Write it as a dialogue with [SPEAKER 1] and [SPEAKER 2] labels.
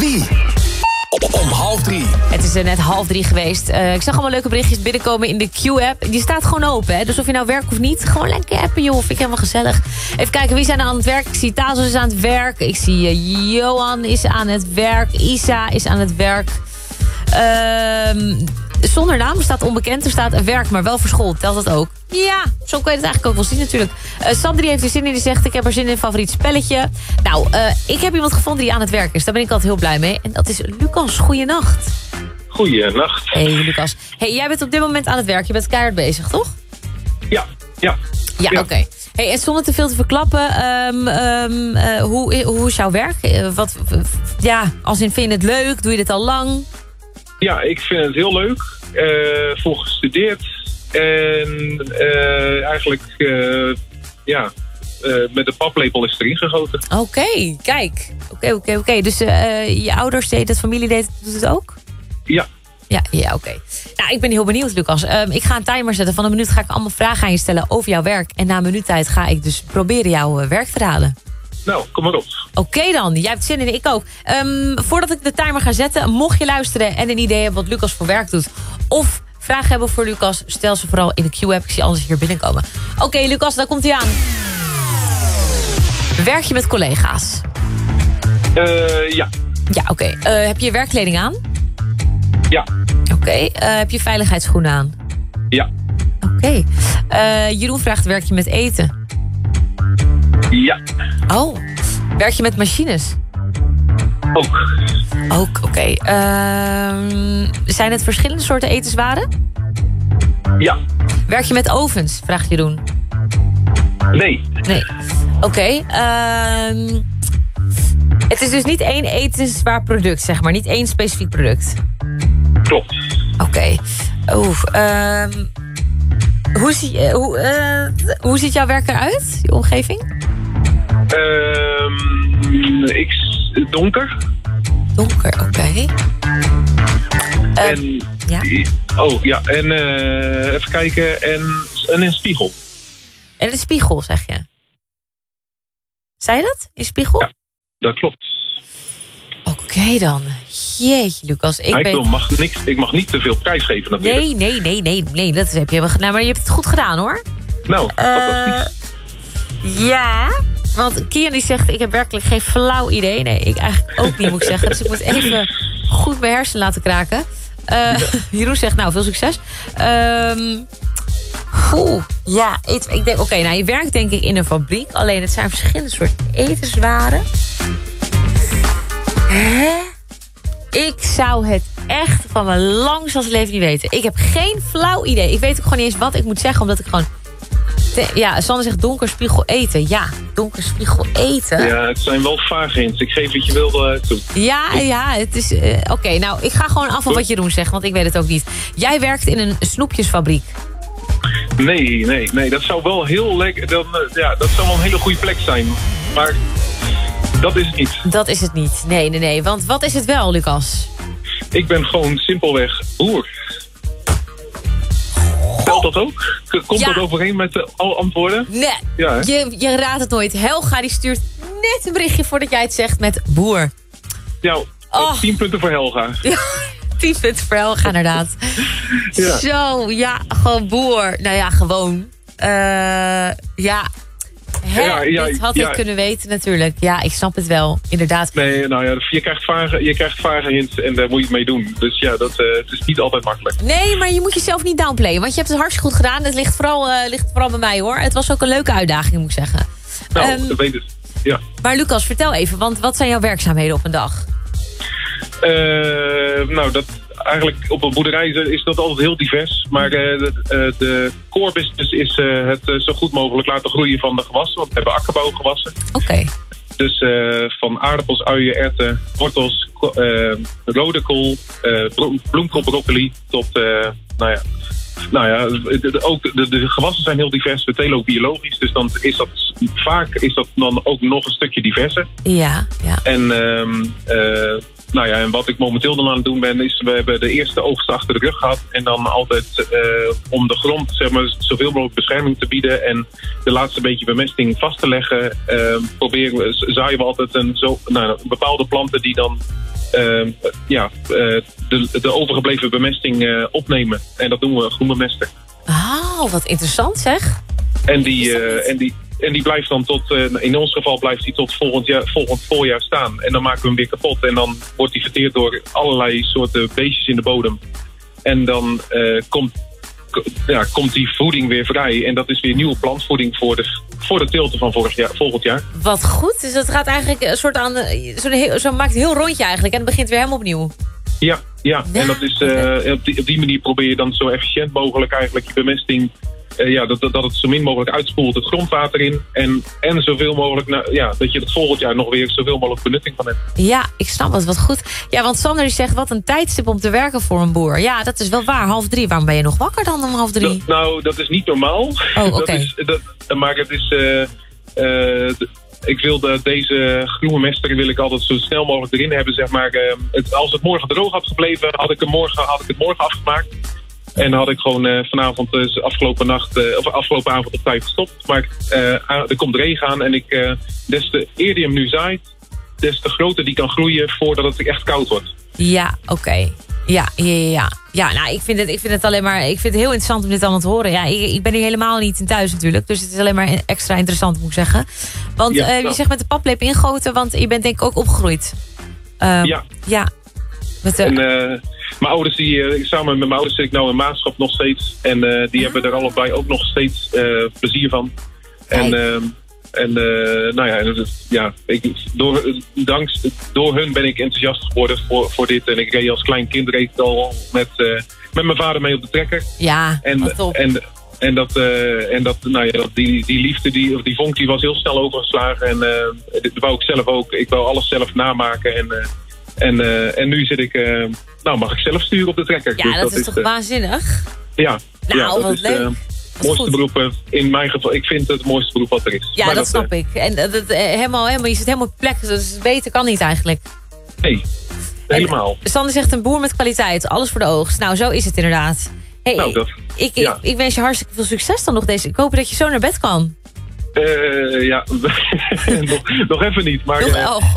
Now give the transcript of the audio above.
[SPEAKER 1] Wie? Om 2:30.
[SPEAKER 2] Het is net 2:30 geweest. Ik zag allemaal leuke berichtjes binnenkomen in de Q-app. Die staat gewoon open, hè? Dus of je nou werkt of niet, gewoon lekker appen, joh. Vind ik helemaal gezellig. Even kijken, wie zijn er aan het werk? Ik zie Tazos is aan het werk. Ik zie Johan is aan het werk. Isa is aan het werk. Zonder naam staat onbekend. Er staat werk, maar wel verschoold. Telt dat ook? Ja, zo kun je het eigenlijk ook wel zien natuurlijk. Sandri heeft er zin in. Die zegt, ik heb er zin in een favoriet spelletje. Nou, ik heb iemand gevonden die aan het werk is. Daar ben ik altijd heel blij mee. En dat is Lucas. Goeienacht.
[SPEAKER 3] Goeienacht.
[SPEAKER 2] Hey Lucas. Hey, jij bent op dit moment aan het werk. Je bent keihard bezig, toch?
[SPEAKER 3] Ja.
[SPEAKER 2] Oké. Hey, en zonder te veel te verklappen, hoe is jouw werk? Als in, vind je het leuk? Doe je dit al lang?
[SPEAKER 3] Ja, ik vind het heel leuk. Voor gestudeerd. En eigenlijk, met de paplepel is erin gegoten.
[SPEAKER 2] Oké, kijk. Oké. Dus je ouders deden het, familie doet het ook?
[SPEAKER 3] Ja.
[SPEAKER 2] Ja, oké. Nou, ik ben heel benieuwd, Lucas. Ik ga een timer zetten. Van een minuut ga ik allemaal vragen aan je stellen over jouw werk. En na een minuut tijd ga ik dus proberen jouw werk te raden.
[SPEAKER 3] Nou, kom maar op.
[SPEAKER 2] Oké dan, jij hebt zin in, ik ook. Voordat ik de timer ga zetten, mocht je luisteren en een idee hebben wat Lucas voor werk doet, of vragen hebben voor Lucas, stel ze vooral in de Q-app. Ik zie anders hier binnenkomen. Oké, Lucas, daar komt hij aan. Werk je met collega's?
[SPEAKER 3] Ja.
[SPEAKER 2] Ja, oké. Heb je werkkleding aan?
[SPEAKER 3] Ja.
[SPEAKER 2] Oké. Heb je veiligheidsschoenen aan?
[SPEAKER 3] Ja.
[SPEAKER 2] Oké. Jeroen vraagt, werk je met eten?
[SPEAKER 3] Ja.
[SPEAKER 2] Oh. Werk je met machines? Ook, oké. Zijn het verschillende soorten etenswaren?
[SPEAKER 3] Ja.
[SPEAKER 2] Werk je met ovens? Vraagt Jeroen.
[SPEAKER 3] Nee.
[SPEAKER 2] Oké. Het is dus niet één etenswaar product, zeg maar. Niet één specifiek product.
[SPEAKER 3] Klopt.
[SPEAKER 2] Oké. Hoe ziet jouw werk eruit? Je omgeving?
[SPEAKER 3] Donker.
[SPEAKER 2] Donker, oké.
[SPEAKER 3] En...
[SPEAKER 2] Ja?
[SPEAKER 3] En even kijken. En een spiegel.
[SPEAKER 2] En een spiegel, zeg je? Zei je dat? Een spiegel?
[SPEAKER 3] Ja, dat klopt.
[SPEAKER 2] Oké dan. Jeetje, Lucas.
[SPEAKER 3] Ik mag niet te veel prijs geven natuurlijk.
[SPEAKER 2] Nee, dat heb je wel gedaan. Maar je hebt het goed gedaan, hoor.
[SPEAKER 3] Nou, fantastisch.
[SPEAKER 2] Ja, want Kian die zegt, ik heb werkelijk geen flauw idee. Nee, ik eigenlijk ook niet, moet ik zeggen. Dus ik moet even goed mijn hersenen laten kraken. Jeroen zegt, nou, veel succes. Ik denk, oké, je werkt denk ik in een fabriek. Alleen het zijn verschillende soorten etenswaren. Ik zou het echt van mijn langzaamsleven niet weten. Ik heb geen flauw idee. Ik weet ook gewoon niet eens wat ik moet zeggen, omdat ik gewoon... Sander zegt donker spiegel eten. Ja, donker spiegel eten.
[SPEAKER 3] Ja, het zijn wel vage hints. Ik geef wat je wil toe.
[SPEAKER 2] Ja, het is... Oké, nou, ik ga gewoon af van wat Jeroen zegt, want ik weet het ook niet. Jij werkt in een snoepjesfabriek.
[SPEAKER 3] Nee. Dat zou wel heel lekker... dat zou wel een hele goede plek zijn. Maar dat is het niet.
[SPEAKER 2] Dat is het niet. Nee. Want wat is het wel, Lucas?
[SPEAKER 3] Ik ben gewoon simpelweg boer. Telt dat ook? Komt dat overeen met alle antwoorden?
[SPEAKER 2] Nee,
[SPEAKER 3] ja,
[SPEAKER 2] je raadt het nooit. Helga die stuurt net een berichtje voordat jij het zegt met boer.
[SPEAKER 3] Nou, 10 punten voor Helga.
[SPEAKER 2] Ja, 10 punten voor Helga, inderdaad. Ja. Zo, ja, gewoon boer. Nou ja, gewoon. Dit had ik kunnen weten natuurlijk. Ja, ik snap het wel, inderdaad.
[SPEAKER 3] Nee, nou ja, je krijgt vage hints en daar moet je het mee doen. Dus ja, het is niet altijd makkelijk.
[SPEAKER 2] Nee, maar je moet jezelf niet downplayen. Want je hebt het hartstikke goed gedaan. Het ligt vooral bij mij, hoor. Het was ook een leuke uitdaging, moet ik zeggen.
[SPEAKER 3] Nou, dat weet het. Ja.
[SPEAKER 2] Maar Lucas, vertel even, want wat zijn jouw werkzaamheden op een dag?
[SPEAKER 3] Eigenlijk op een boerderij is dat altijd heel divers. Maar de core business is het zo goed mogelijk laten groeien van de gewassen. Want we hebben akkerbouwgewassen.
[SPEAKER 2] Oké.
[SPEAKER 3] Dus van aardappels, uien, erwten, wortels, rode kool, bloemkool, broccoli tot... ook de gewassen zijn heel divers. We telen ook biologisch. Dus dan is dat vaak dan ook nog een stukje diverser.
[SPEAKER 2] Ja.
[SPEAKER 3] En wat ik momenteel dan aan het doen ben, is we hebben de eerste oogst achter de rug gehad. En dan altijd om de grond zoveel mogelijk bescherming te bieden en de laatste beetje bemesting vast te leggen, zaaien we altijd bepaalde planten die dan de overgebleven bemesting opnemen. En dat doen we groenbemester.
[SPEAKER 2] Oh, wat interessant zeg.
[SPEAKER 3] En die blijft dan in ons geval blijft die tot volgend voorjaar staan. En dan maken we hem weer kapot. En dan wordt die verteerd door allerlei soorten beestjes in de bodem. En dan komt die voeding weer vrij. En dat is weer nieuwe plantvoeding voor de teelten van volgend jaar.
[SPEAKER 2] Wat goed. Dus dat gaat eigenlijk een soort aan... Zo maakt een heel rondje eigenlijk. En het begint weer helemaal opnieuw.
[SPEAKER 3] Ja. En dat is, op die manier probeer je dan zo efficiënt mogelijk eigenlijk je bemesting... dat het zo min mogelijk uitspoelt het grondwater in. En zoveel mogelijk, dat je het volgend jaar nog weer zoveel mogelijk benutting van hebt.
[SPEAKER 2] Ja, ik snap het, wat goed. Ja, want Sander die zegt, wat een tijdstip om te werken voor een boer. Ja, dat is wel waar, 2:30. Waarom ben je nog wakker dan om 2:30?
[SPEAKER 3] Dat is niet normaal.
[SPEAKER 2] Oh, oké.
[SPEAKER 3] Maar het is... ik wil deze groene mester wil ik altijd zo snel mogelijk erin hebben, zeg maar. Als het morgen droog had gebleven, had ik het morgen afgemaakt. En dan had ik gewoon vanavond, afgelopen avond op tijd gestopt. Maar er komt regen aan en des te eerder je hem nu zaait, des te groter die kan groeien voordat het echt koud wordt.
[SPEAKER 2] Ja, oké. Ja. Ja, nou, ik vind het alleen maar... Ik vind het heel interessant om dit allemaal te horen. Ja, ik ben hier helemaal niet in thuis natuurlijk. Dus het is alleen maar extra interessant, moet ik zeggen. Want je zegt met de paplepel ingoten, want je bent denk ik ook opgegroeid. Ja.
[SPEAKER 3] Mijn ouders, samen met mijn ouders zit ik nou in Maatschap nog steeds. En die hebben er allebei ook nog steeds plezier van. Door hun ben ik enthousiast geworden voor dit. En ik reed als klein kind al met mijn vader mee op de trekker.
[SPEAKER 2] Ja, top.
[SPEAKER 3] Die liefde, die vonk, die was heel snel overgeslagen. En dat wou ik zelf ook. Ik wou alles zelf namaken. En nu zit ik... mag ik zelf sturen op de trekker.
[SPEAKER 2] Ja, dus dat is toch waanzinnig?
[SPEAKER 3] Ja.
[SPEAKER 2] Nou, wat leuk.
[SPEAKER 3] Het mooiste beroep, in mijn geval, ik vind het mooiste beroep wat er is.
[SPEAKER 2] Ja, maar dat snap ik. En helemaal, je zit helemaal op plek, dus beter kan niet eigenlijk.
[SPEAKER 3] Nee, helemaal.
[SPEAKER 2] Sander zegt een boer met kwaliteit, alles voor de oogst. Nou, zo is het inderdaad. Hey, ik wens je hartstikke veel succes dan nog deze. Ik hoop dat je zo naar bed kan.
[SPEAKER 3] Nog even niet. Maar,